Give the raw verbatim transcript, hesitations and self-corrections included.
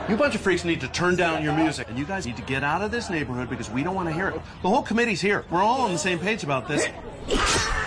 You bunch of freaks need to turn down your music. And you guys need to get out of this neighborhood because we don't want to hear it. The whole committee's here. We're all on the same page about this.